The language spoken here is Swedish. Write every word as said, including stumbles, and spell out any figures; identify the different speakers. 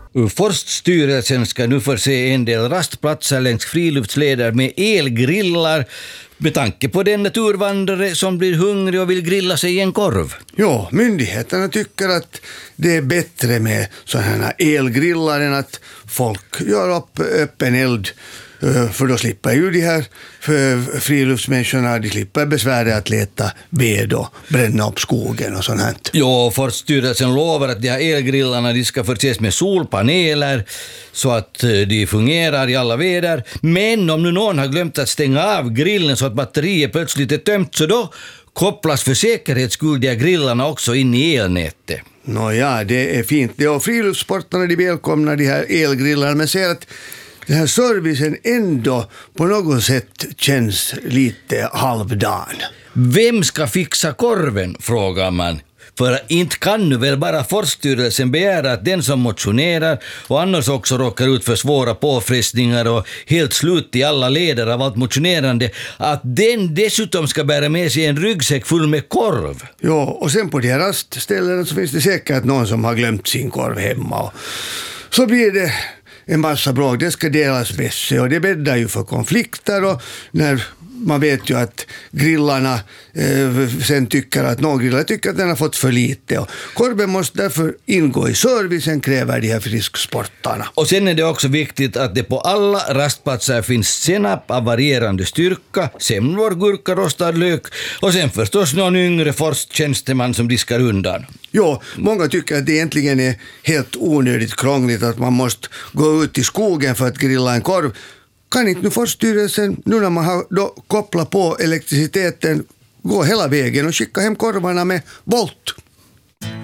Speaker 1: Forststyrelsen ska nu förse en del rastplatser längs friluftsleder med elgrillar med tanke på den naturvandrare som blir hungrig och vill grilla sig i en korv.
Speaker 2: Ja, myndigheterna tycker att det är bättre med sådana här elgrillar än att folk gör upp öppen eld. För då slipper ju de här friluftsmänniskorna, de slipper besväret att leta ved och bränna upp skogen och sånt här.
Speaker 1: Ja, Forststyrelsen lovar att de här elgrillarna de ska förses med solpaneler så att de fungerar i alla väder. Men om nu någon har glömt att stänga av grillen så att batteriet plötsligt är tömt, så då kopplas för säkerhets skull de här grillarna också in i elnätet.
Speaker 2: Nåja, det är fint. Det är friluftssportarna, de välkomnar de här elgrillarna, men ser att den här servicen ändå på något sätt känns lite halvdan.
Speaker 1: Vem ska fixa korven, frågar man. För inte kan nu väl bara Forststyrelsen begära att den som motionerar och annars också råkar ut för svåra påfrestningar och helt slut i alla leder av allt motionerande, att den dessutom ska bära med sig en ryggsäck full med korv.
Speaker 2: Ja, och sen på de här rastställena så finns det säkert någon som har glömt sin korv hemma. Och så blir det en massa bråk, det ska delas bäst och det bäddar ju för konflikter, och när man vet ju att grillarna eh, sen tycker att någon grillar tycker att den har fått för lite, och korven måste därför ingå i servicen, kräver de här frisksportarna.
Speaker 1: Och sen är det också viktigt att det på alla rastplatser finns senap av varierande styrka, semlor, gurka, rostad lök och sen förstås någon yngre forsttjänsteman som diskar undan.
Speaker 2: Ja, många tycker att det egentligen är helt onödigt krångligt att man måste gå ut i skogen för att grilla en korv. Kan inte nu Forststyrelsen, nu när man har då kopplat på elektriciteten, gå hela vägen och skicka hem korvarna med Volt?